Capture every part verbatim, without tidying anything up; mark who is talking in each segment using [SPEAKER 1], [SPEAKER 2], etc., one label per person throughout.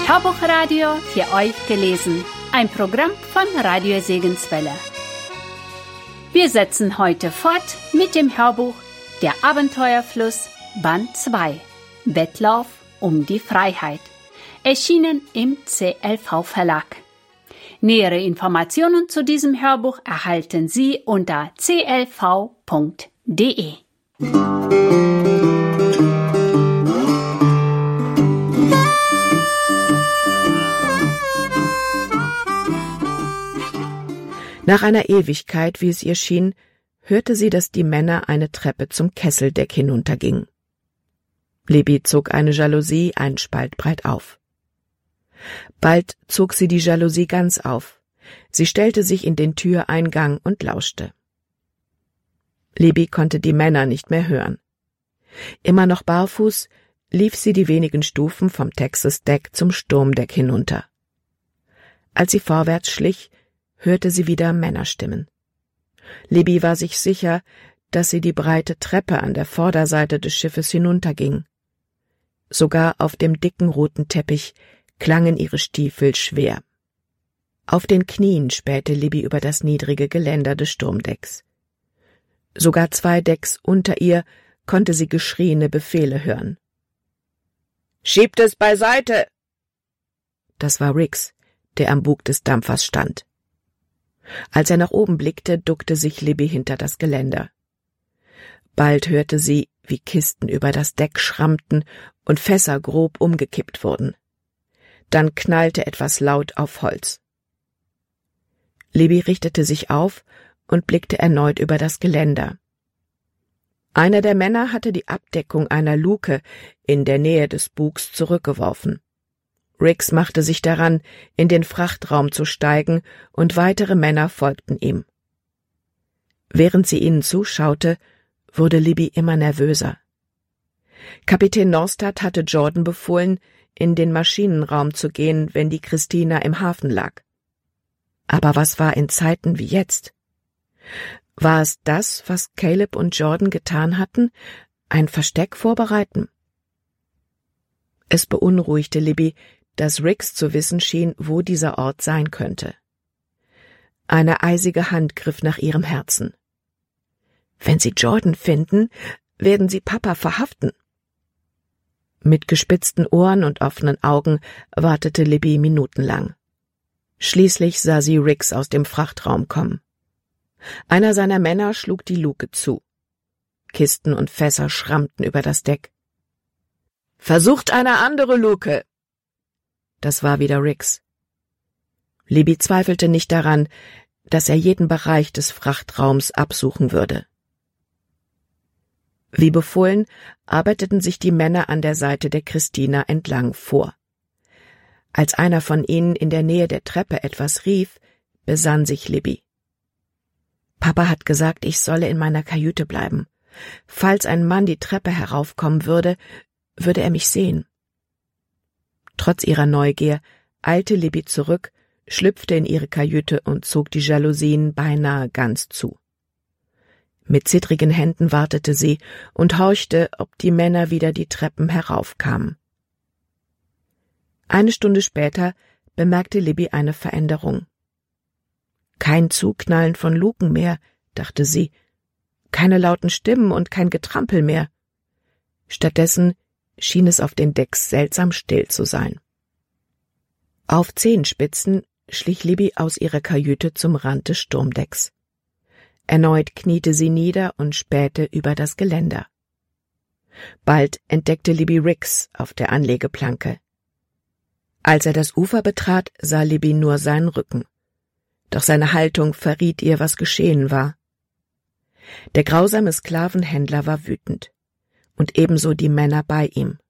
[SPEAKER 1] Hörbuchradio für euch gelesen. Ein Programm von Radio Segenswelle. Wir setzen heute fort mit dem Hörbuch Der Abenteuerfluss Band zwei. Wettlauf um die Freiheit. Erschienen im C L V Verlag. Nähere Informationen zu diesem Hörbuch erhalten Sie unter c l v punkt d e.
[SPEAKER 2] Nach einer Ewigkeit, wie es ihr schien, hörte sie, dass die Männer eine Treppe zum Kesseldeck hinuntergingen. Libby zog eine Jalousie einen Spalt breit auf. Bald zog sie die Jalousie ganz auf. Sie stellte sich in den Türeingang und lauschte. Libby konnte die Männer nicht mehr hören. Immer noch barfuß lief sie die wenigen Stufen vom Texas Deck zum Sturmdeck hinunter. Als sie vorwärts schlich, hörte sie wieder Männerstimmen. Libby war sich sicher, dass sie die breite Treppe an der Vorderseite des Schiffes hinunterging. Sogar auf dem dicken roten Teppich klangen ihre Stiefel schwer. Auf den Knien spähte Libby über das niedrige Geländer des Sturmdecks. Sogar zwei Decks unter ihr konnte sie geschrieene Befehle hören. »Schiebt es beiseite!« Das war Riggs, der am Bug des Dampfers stand. Als er nach oben blickte, duckte sich Libby hinter das Geländer. Bald hörte sie, wie Kisten über das Deck schrammten und Fässer grob umgekippt wurden. Dann knallte etwas laut auf Holz. Libby richtete sich auf und blickte erneut über das Geländer. Einer der Männer hatte die Abdeckung einer Luke in der Nähe des Bugs zurückgeworfen. Riggs machte sich daran, in den Frachtraum zu steigen, und weitere Männer folgten ihm. Während sie ihnen zuschaute, wurde Libby immer nervöser. Kapitän Norstad hatte Jordan befohlen, in den Maschinenraum zu gehen, wenn die Christina im Hafen lag. Aber was war in Zeiten wie jetzt? War es das, was Caleb und Jordan getan hatten, ein Versteck vorbereiten? Es beunruhigte Libby, dass Riggs zu wissen schien, wo dieser Ort sein könnte. Eine eisige Hand griff nach ihrem Herzen. Wenn sie Jordan finden, werden sie Papa verhaften. Mit gespitzten Ohren und offenen Augen wartete Libby minutenlang. Schließlich sah sie Riggs aus dem Frachtraum kommen. Einer seiner Männer schlug die Luke zu. Kisten und Fässer schrammten über das Deck. »Versucht eine andere Luke!« Das war wieder Riggs. Libby zweifelte nicht daran, dass er jeden Bereich des Frachtraums absuchen würde. Wie befohlen, arbeiteten sich die Männer an der Seite der Christina entlang vor. Als einer von ihnen in der Nähe der Treppe etwas rief, besann sich Libby. »Papa hat gesagt, ich solle in meiner Kajüte bleiben. Falls ein Mann die Treppe heraufkommen würde, würde er mich sehen.« Trotz ihrer Neugier eilte Libby zurück, schlüpfte in ihre Kajüte und zog die Jalousien beinahe ganz zu. Mit zittrigen Händen wartete sie und horchte, ob die Männer wieder die Treppen heraufkamen. Eine Stunde später bemerkte Libby eine Veränderung. Kein Zuknallen von Luken mehr, dachte sie, keine lauten Stimmen und kein Getrampel mehr. Stattdessen schien es auf den Decks seltsam still zu sein. Auf Zehenspitzen schlich Libby aus ihrer Kajüte zum Rand des Sturmdecks. Erneut kniete sie nieder und spähte über das Geländer. Bald entdeckte Libby Riggs auf der Anlegeplanke. Als er das Ufer betrat, sah Libby nur seinen Rücken. Doch seine Haltung verriet ihr, was geschehen war. Der grausame Sklavenhändler war wütend, und ebenso die Männer bei ihm.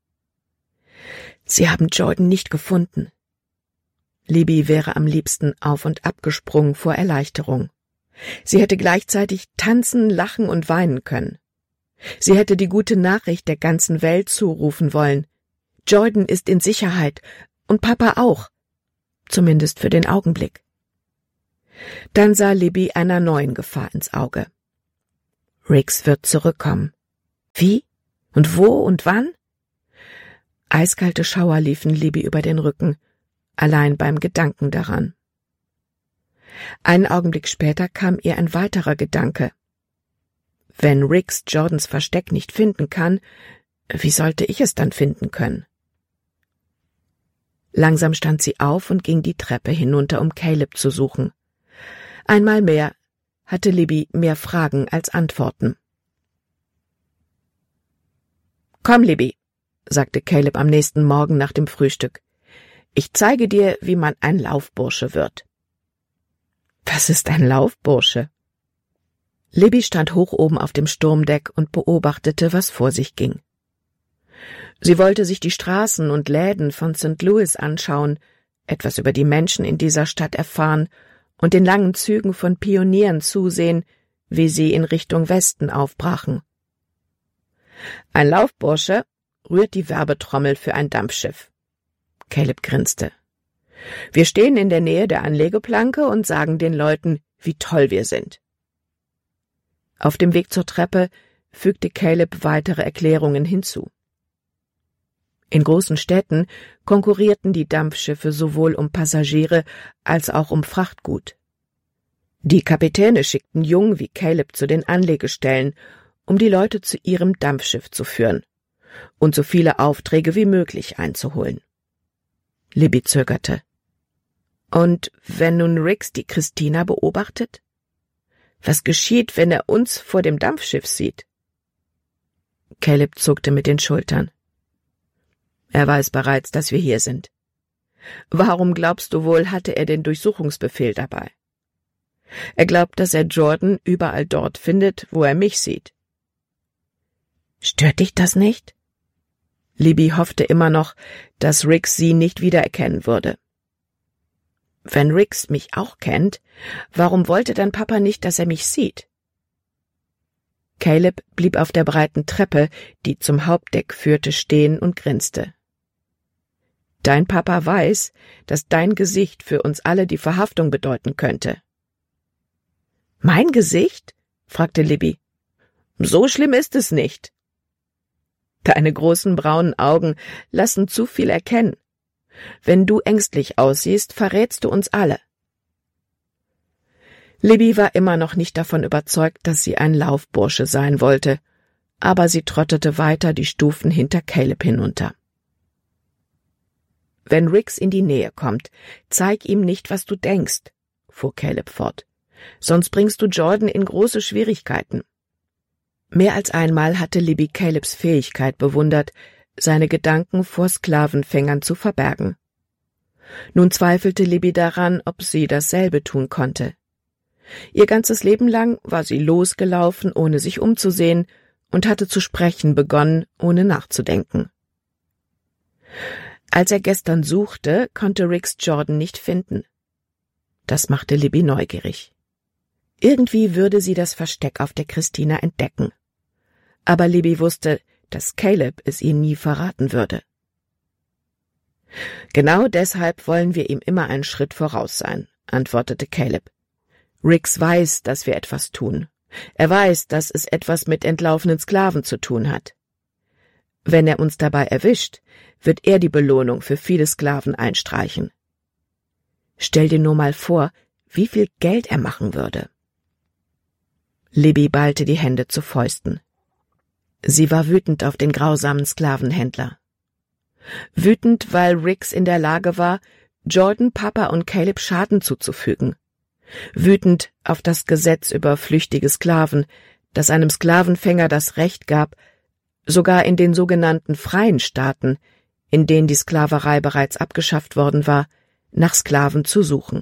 [SPEAKER 2] Sie haben Jordan nicht gefunden. Libby wäre am liebsten auf und ab gesprungen vor Erleichterung. Sie hätte gleichzeitig tanzen, lachen und weinen können. Sie hätte die gute Nachricht der ganzen Welt zurufen wollen. Jordan ist in Sicherheit und Papa auch, zumindest für den Augenblick. Dann sah Libby einer neuen Gefahr ins Auge. Riggs wird zurückkommen. Wie? Und wo und wann? Eiskalte Schauer liefen Libby über den Rücken, allein beim Gedanken daran. Einen Augenblick später kam ihr ein weiterer Gedanke. Wenn Riggs Jordans Versteck nicht finden kann, wie sollte ich es dann finden können? Langsam stand sie auf und ging die Treppe hinunter, um Caleb zu suchen. Einmal mehr hatte Libby mehr Fragen als Antworten. »Komm, Libby«, sagte Caleb am nächsten Morgen nach dem Frühstück. »Ich zeige dir, wie man ein Laufbursche wird.« »Was ist ein Laufbursche?« Libby stand hoch oben auf dem Sturmdeck und beobachtete, was vor sich ging. Sie wollte sich die Straßen und Läden von Sankt Louis anschauen, etwas über die Menschen in dieser Stadt erfahren und den langen Zügen von Pionieren zusehen, wie sie in Richtung Westen aufbrachen. Ein Laufbursche rührt die Werbetrommel für ein Dampfschiff. Caleb grinste. Wir stehen in der Nähe der Anlegeplanke und sagen den Leuten, wie toll wir sind. Auf dem Weg zur Treppe fügte Caleb weitere Erklärungen hinzu. In großen Städten konkurrierten die Dampfschiffe sowohl um Passagiere als auch um Frachtgut. Die Kapitäne schickten Jungen wie Caleb zu den Anlegestellen, um die Leute zu ihrem Dampfschiff zu führen und so viele Aufträge wie möglich einzuholen. Libby zögerte. Und wenn nun Riggs die Christina beobachtet? Was geschieht, wenn er uns vor dem Dampfschiff sieht? Caleb zuckte mit den Schultern. Er weiß bereits, dass wir hier sind. Warum glaubst du wohl, hatte er den Durchsuchungsbefehl dabei? Er glaubt, dass er Jordan überall dort findet, wo er mich sieht. Stört dich das nicht? Libby hoffte immer noch, dass Riggs sie nicht wiedererkennen würde. Wenn Riggs mich auch kennt, warum wollte dann Papa nicht, dass er mich sieht? Caleb blieb auf der breiten Treppe, die zum Hauptdeck führte, stehen und grinste. Dein Papa weiß, dass dein Gesicht für uns alle die Verhaftung bedeuten könnte. Mein Gesicht? Fragte Libby. So schlimm ist es nicht. Deine großen braunen Augen lassen zu viel erkennen. Wenn du ängstlich aussiehst, verrätst du uns alle. Libby war immer noch nicht davon überzeugt, dass sie ein Laufbursche sein wollte, aber sie trottete weiter die Stufen hinter Caleb hinunter. Wenn Riggs in die Nähe kommt, zeig ihm nicht, was du denkst, fuhr Caleb fort, sonst bringst du Jordan in große Schwierigkeiten. Mehr als einmal hatte Libby Calebs Fähigkeit bewundert, seine Gedanken vor Sklavenfängern zu verbergen. Nun zweifelte Libby daran, ob sie dasselbe tun konnte. Ihr ganzes Leben lang war sie losgelaufen, ohne sich umzusehen, und hatte zu sprechen begonnen, ohne nachzudenken. Als er gestern suchte, konnte Riggs Jordan nicht finden. Das machte Libby neugierig. Irgendwie würde sie das Versteck auf der Christina entdecken. Aber Libby wusste, dass Caleb es ihr nie verraten würde. Genau deshalb wollen wir ihm immer einen Schritt voraus sein, antwortete Caleb. Riggs weiß, dass wir etwas tun. Er weiß, dass es etwas mit entlaufenen Sklaven zu tun hat. Wenn er uns dabei erwischt, wird er die Belohnung für viele Sklaven einstreichen. Stell dir nur mal vor, wie viel Geld er machen würde. Libby ballte die Hände zu Fäusten. Sie war wütend auf den grausamen Sklavenhändler. Wütend, weil Riggs in der Lage war, Jordan, Papa und Caleb Schaden zuzufügen. Wütend auf das Gesetz über flüchtige Sklaven, das einem Sklavenfänger das Recht gab, sogar in den sogenannten freien Staaten, in denen die Sklaverei bereits abgeschafft worden war, nach Sklaven zu suchen.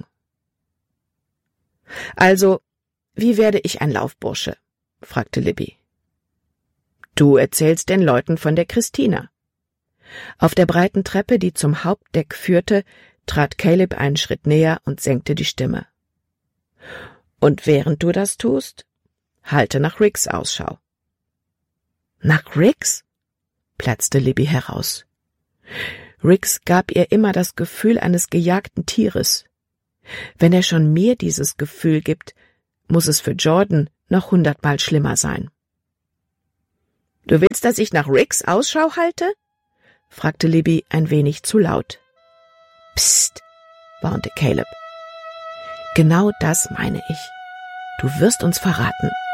[SPEAKER 2] Also, wie werde ich ein Laufbursche? Fragte Libby. Du erzählst den Leuten von der Christina. Auf der breiten Treppe, die zum Hauptdeck führte, trat Caleb einen Schritt näher und senkte die Stimme. Und während du das tust, halte nach Riggs Ausschau. Nach Riggs? Platzte Libby heraus. Riggs gab ihr immer das Gefühl eines gejagten Tieres. Wenn er schon mir dieses Gefühl gibt, muss es für Jordan noch hundertmal schlimmer sein. Du willst, dass ich nach Riggs Ausschau halte? fragte Libby ein wenig zu laut. Psst, warnte Caleb. Genau das meine ich. Du wirst uns verraten.